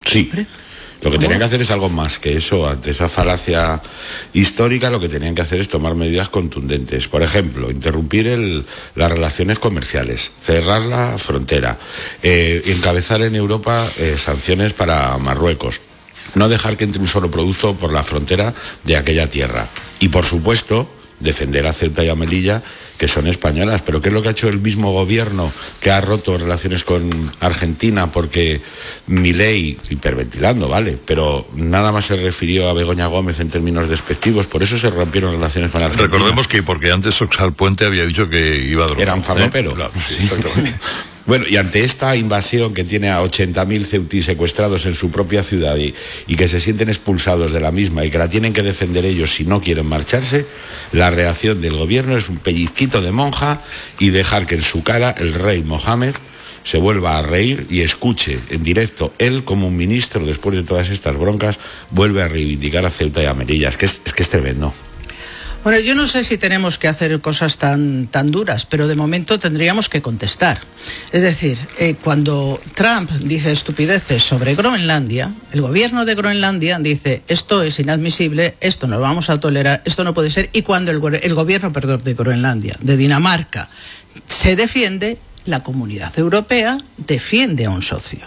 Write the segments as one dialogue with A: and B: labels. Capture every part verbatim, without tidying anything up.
A: Sí. Lo que tenían que hacer es algo más que eso. Ante esa falacia histórica, lo que tenían que hacer es tomar medidas contundentes. Por ejemplo, interrumpir el, las relaciones comerciales, cerrar la frontera, eh, encabezar en Europa eh, sanciones para Marruecos, no dejar que entre un solo producto por la frontera de aquella tierra. Y, por supuesto, defender a Ceuta y a Melilla, que son españolas. Pero ¿qué es lo que ha hecho el mismo gobierno que ha roto relaciones con Argentina? Porque Milei, hiperventilando, vale, pero nada más se refirió a Begoña Gómez en términos despectivos, por eso se rompieron relaciones con Argentina.
B: Recordemos que porque antes Oxal Puente había dicho que iba a drogar.
A: Era un farlopero.
B: ¿Eh? Claro, sí, exactamente.
A: Bueno, y ante esta invasión que tiene a ochenta mil ceutíes secuestrados en su propia ciudad y, y que se sienten expulsados de la misma y que la tienen que defender ellos si no quieren marcharse, la reacción del gobierno es un pellizquito de monja y dejar que en su cara el rey Mohamed se vuelva a reír y escuche en directo él, como un ministro, después de todas estas broncas, vuelve a reivindicar a Ceuta y a Melilla. Es que es, es, que es tremendo.
C: Bueno, yo no sé si tenemos que hacer cosas tan, tan duras, pero de momento tendríamos que contestar. Es decir, eh, cuando Trump dice estupideces sobre Groenlandia, el gobierno de Groenlandia dice esto es inadmisible, esto no lo vamos a tolerar, esto no puede ser, y cuando el, el gobierno, perdón, de Groenlandia, de Dinamarca, se defiende, la Comunidad Europea defiende a un socio.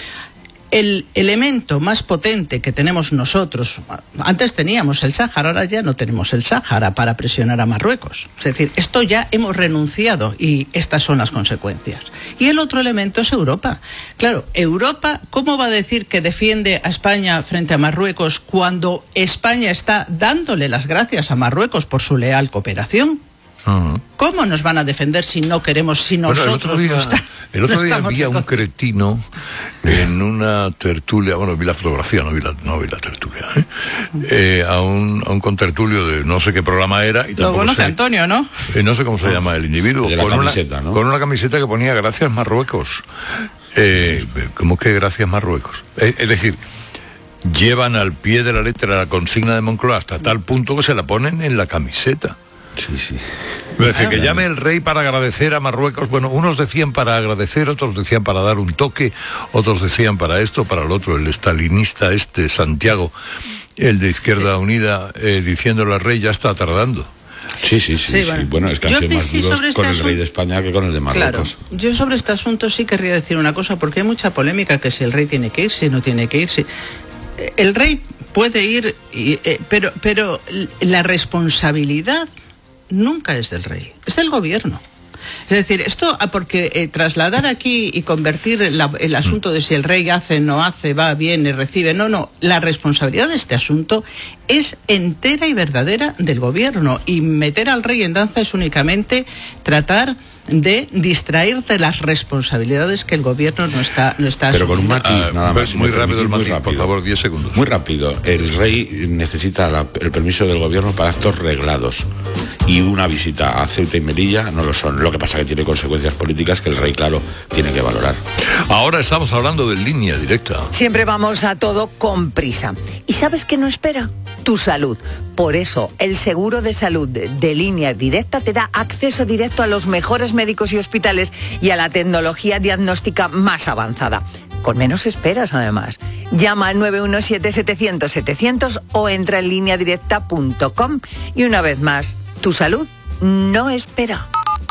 C: El elemento más potente que tenemos nosotros, antes teníamos el Sáhara, ahora ya no tenemos el Sáhara para presionar a Marruecos. Es decir, esto ya hemos renunciado y estas son las consecuencias. Y el otro elemento es Europa. Claro, Europa, ¿cómo va a decir que defiende a España frente a Marruecos cuando España está dándole las gracias a Marruecos por su leal cooperación? Uh-huh. ¿Cómo nos van a defender si no queremos, si nosotros
B: bueno, el otro día,
C: no, está,
B: el otro
C: no
B: día
C: estamos
B: había un cretino en una tertulia, bueno, vi la fotografía, no vi la, no vi la tertulia, ¿eh? Eh, a, un, a un contertulio de no sé qué programa era. Y
C: lo conoce Antonio, ¿no?
B: Eh, no sé cómo se llama el individuo.
A: De la
B: con,
A: camiseta,
B: una,
A: ¿no?
B: con una camiseta que ponía gracias Marruecos. Eh, ¿Cómo que gracias Marruecos? Eh, es decir, llevan al pie de la letra la consigna de Moncloa hasta tal punto que se la ponen en la camiseta.
A: Sí, sí.
B: Es decir, que llame el rey para agradecer a Marruecos. Bueno, unos decían para agradecer, otros decían para dar un toque, otros decían para esto, para el otro. El estalinista este, Santiago, el de Izquierda Unida, eh, diciéndole al rey, ya está tardando.
A: Sí, sí, sí. sí, bueno. sí. Bueno, es que han sido más
C: sí,
A: duros
C: este
A: con el
C: asunto...
A: rey de España que con el de Marruecos.
C: Claro, yo sobre este asunto sí querría decir una cosa, porque hay mucha polémica que si el rey tiene que ir, si no tiene que ir, si... El rey puede ir, y, eh, pero, pero la responsabilidad nunca es del rey, es del gobierno. Es decir, esto, porque eh, trasladar aquí y convertir la, el asunto de si el rey hace, no hace, va, viene, recibe, no, no, la responsabilidad de este asunto es entera y verdadera del gobierno, y meter al rey en danza es únicamente tratar de distraer de las responsabilidades que el gobierno no está no está
A: pero con un matiz,
B: ah,
A: nada más.
B: Muy rápido el matiz,
A: rápido.
B: Por favor, diez segundos.
A: Muy rápido. El rey necesita la, el permiso del gobierno para actos reglados. Y una visita a Ceuta y Melilla no lo son. Lo que pasa es que tiene consecuencias políticas que el rey, claro, tiene que valorar.
B: Ahora estamos hablando de Línea Directa.
D: Siempre vamos a todo con prisa. ¿Y sabes qué no espera? Tu salud. Por eso, el seguro de salud de, de Línea Directa te da acceso directo a los mejores médicos y hospitales y a la tecnología diagnóstica más avanzada. Con menos esperas, además. Llama al nueve uno siete, setecientos, setecientos o entra en línea directa punto com. Y una vez más, tu salud no espera.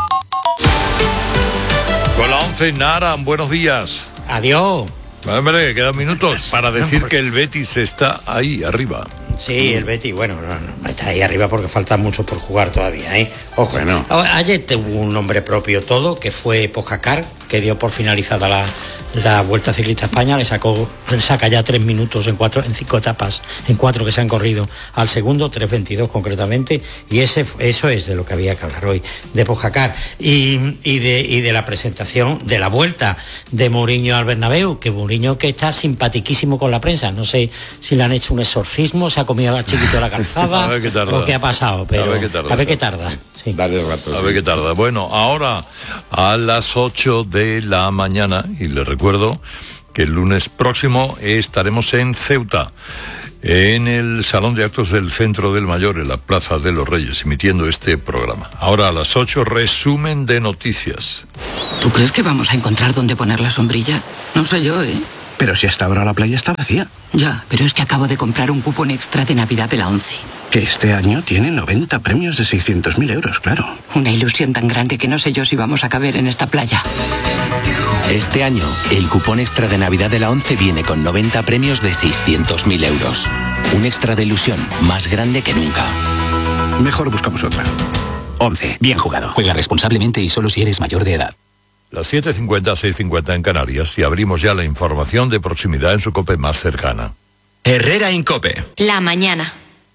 B: Con la once, Nara, buenos días.
E: Adiós.
B: Hombre, quedan minutos para decir que el Betis está ahí, arriba.
E: Sí, el Betis, bueno, no, no, está ahí arriba porque falta mucho por jugar todavía, ¿eh? Ojo,
A: bueno.
E: Ayer tuvo un nombre propio todo, que fue Pogacar, que dio por finalizada la, la Vuelta Ciclista a España, le sacó, le saca ya tres minutos en cuatro, en cinco etapas, en cuatro que se han corrido al segundo, tres veintidós concretamente, y ese, eso es de lo que había que hablar hoy, de Pogacar, y, y, de, y de la presentación de la Vuelta de Mourinho al Bernabéu, que Mourinho que está simpatiquísimo con la prensa, no sé si le han hecho un exorcismo, se ha comido a chiquito la calzada,
B: a ver qué tarda.
E: o qué ha pasado, pero
B: a ver qué tarda.
E: A ver qué tarda. Sí.
A: Dale rato,
B: a ver qué tarda. Bueno, ahora a las ocho de la mañana, y les recuerdo que el lunes próximo estaremos en Ceuta, en el Salón de Actos del Centro del Mayor, en la Plaza de los Reyes, emitiendo este programa. Ahora a las ocho, resumen de noticias.
F: ¿Tú crees que vamos a encontrar dónde poner la sombrilla? No sé yo, ¿eh? Pero si hasta ahora la playa está vacía.
G: Ya, pero es que acabo de comprar un cupón extra de Navidad de la ONCE.
F: Que este año tiene noventa premios de seiscientos mil euros, claro.
G: Una ilusión tan grande que no sé yo si vamos a caber en esta playa.
H: Este año, el cupón extra de Navidad de la ONCE viene con noventa premios de seiscientos mil euros. Un extra de ilusión más grande que nunca.
F: Mejor buscamos otra.
I: ONCE, bien jugado. Juega responsablemente y solo si eres mayor de edad.
B: Las siete cincuenta, seis cincuenta en Canarias y abrimos ya la información de proximidad en su COPE más cercana.
J: Herrera Incope.
K: La mañana.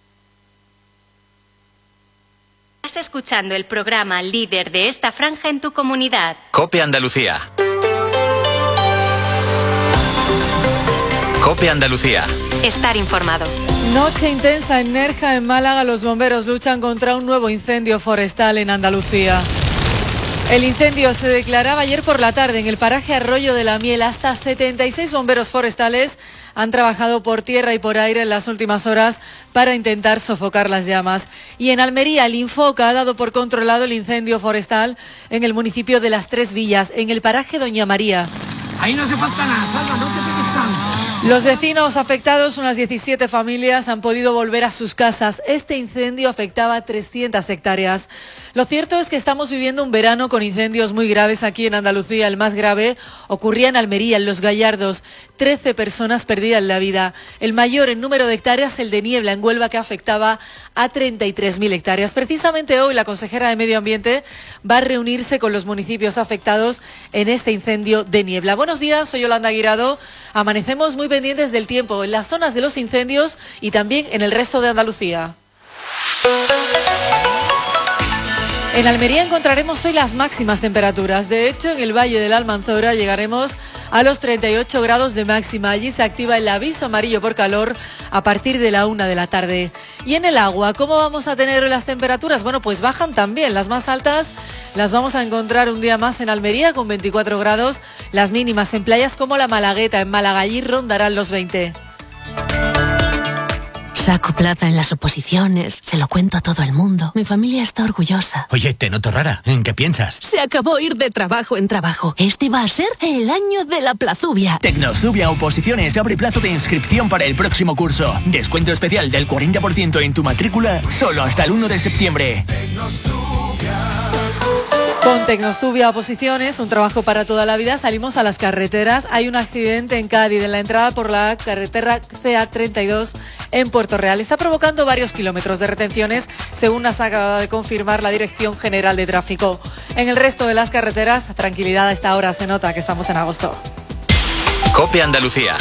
K: Estás escuchando el programa líder de esta franja en tu comunidad.
J: COPE Andalucía. COPE Andalucía.
K: Estar informado.
L: Noche intensa en Nerja, en Málaga. Los bomberos luchan contra un nuevo incendio forestal en Andalucía. El incendio se declaraba ayer por la tarde en el paraje Arroyo de la Miel. Hasta setenta y seis bomberos forestales han trabajado por tierra y por aire en las últimas horas para intentar sofocar las llamas. Y en Almería, el Infoca ha dado por controlado el incendio forestal en el municipio de Las Tres Villas, en el paraje Doña María.
M: Ahí no se falta nada, Salva, no te pegues tanto.
L: Los vecinos afectados, unas diecisiete familias, han podido volver a sus casas. Este incendio afectaba a trescientas hectáreas. Lo cierto es que estamos viviendo un verano con incendios muy graves aquí en Andalucía. El más grave ocurría en Almería, en Los Gallardos. trece personas perdían la vida. El mayor en número de hectáreas, el de Niebla, en Huelva, que afectaba a treinta y tres mil hectáreas. Precisamente hoy la consejera de Medio Ambiente va a reunirse con los municipios afectados en este incendio de Niebla. Buenos días, soy Yolanda Guirado. Amanecemos muy pendientes del tiempo en las zonas de los incendios y también en el resto de Andalucía. En Almería encontraremos hoy las máximas temperaturas. De hecho, en el Valle de la Almanzora llegaremos a los treinta y ocho grados de máxima. Allí se activa el aviso amarillo por calor a partir de la una de la tarde. Y en el agua, ¿cómo vamos a tener las temperaturas? Bueno, pues bajan también. Las más altas las vamos a encontrar un día más en Almería con veinticuatro grados. Las mínimas en playas como la Malagueta, en Málaga, allí rondarán los veinte.
N: Saco plaza en las oposiciones, se lo cuento a todo el mundo. Mi familia está orgullosa.
I: Oye, te noto rara. ¿En qué piensas?
N: Se acabó ir de trabajo en trabajo. Este va a ser el año de la plazubia.
I: Tecnozubia Oposiciones abre plazo de inscripción para el próximo curso. Descuento especial del cuarenta por ciento en tu matrícula solo hasta el uno de septiembre.
L: Con Tecnostubia Oposiciones, un trabajo para toda la vida, salimos a las carreteras. Hay un accidente en Cádiz, en la entrada por la carretera C A treinta y dos en Puerto Real. Está provocando varios kilómetros de retenciones, según nos acaba de confirmar la Dirección General de Tráfico. En el resto de las carreteras, tranquilidad a esta hora, se nota que estamos en agosto.
J: COPE Andalucía.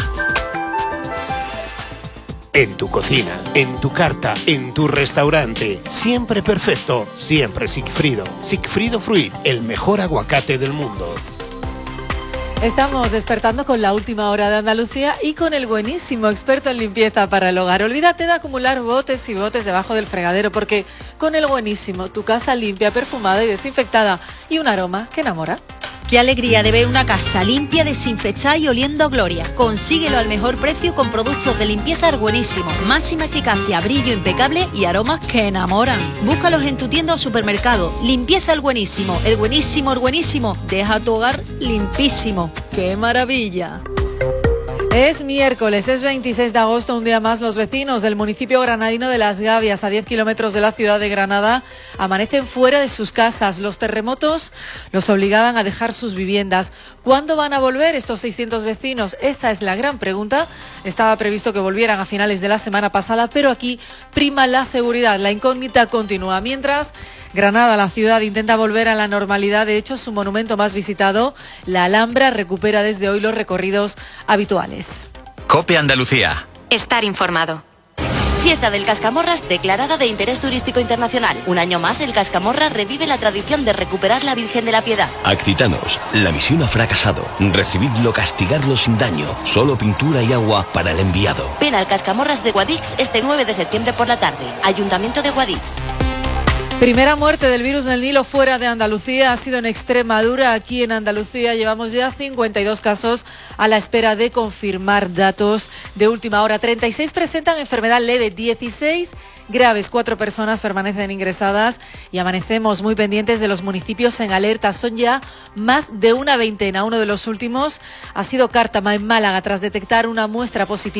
O: En tu cocina, en tu carta, en tu restaurante. Siempre perfecto, siempre Sigfrido. Sigfrido Fruit, el mejor aguacate del mundo.
L: Estamos despertando con la última hora de Andalucía y con el buenísimo experto en limpieza para el hogar. Olvídate de acumular botes y botes debajo del fregadero, porque con el buenísimo tu casa limpia, perfumada y desinfectada y un aroma que enamora.
P: Qué alegría de ver una casa limpia, desinfectada y oliendo a gloria. Consíguelo al mejor precio con productos de limpieza Arbuenísimo. Máxima eficacia, brillo impecable y aromas que enamoran. Búscalos en tu tienda o supermercado. Limpieza El Buenísimo. El Buenísimo, el Buenísimo. Deja tu hogar limpísimo. ¡Qué maravilla! Es miércoles, es veintiséis de agosto, un día más. Los vecinos del municipio granadino de Las Gavias, a diez kilómetros de la ciudad de Granada, amanecen fuera de sus casas. Los terremotos los obligaban a dejar sus viviendas. ¿Cuándo van a volver estos seiscientos vecinos? Esa es la gran pregunta. Estaba previsto que volvieran a finales de la semana pasada, pero aquí prima la seguridad. La incógnita continúa. Mientras, Granada, la ciudad, intenta volver a la normalidad. De hecho, su monumento más visitado, la Alhambra, recupera desde hoy los recorridos habituales.
J: COPE Andalucía.
K: Estar informado.
Q: Fiesta del Cascamorras declarada de interés turístico internacional. Un año más, el Cascamorras revive la tradición de recuperar la Virgen de la Piedad.
R: Accitanos, la misión ha fracasado. Recibidlo, castigarlo sin daño. Solo pintura y agua para el enviado.
Q: Ven al Cascamorras de Guadix este nueve de septiembre por la tarde. Ayuntamiento de Guadix.
L: Primera muerte del virus del Nilo fuera de Andalucía ha sido en Extremadura. Aquí en Andalucía llevamos ya cincuenta y dos casos a la espera de confirmar datos de última hora. treinta y seis presentan enfermedad leve, dieciséis graves, cuatro personas permanecen ingresadas y amanecemos muy pendientes de los municipios en alerta. Son ya más de una veintena. Uno de los últimos ha sido Cártama, en Málaga, tras detectar una muestra positiva